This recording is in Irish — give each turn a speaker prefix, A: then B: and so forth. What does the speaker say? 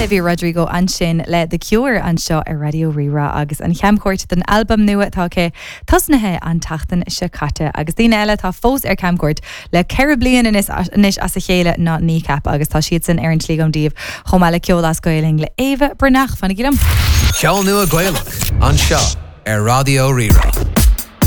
A: Olivia Rodrigo an sin le The Cure an seo ar Radio Rira agus an cheamcoirt den album nua táce tasnathe an tatan se caite agus dtíine eile tá fós ar cheamcoirt le ceir blian inis as a chéile ná nícap agus tá siad san ar an tlígam díobh chomá le ceolas goiling le Eva Brenach fanna gidam.
B: Ceol nua Gaelach an seo ar Radio Rira.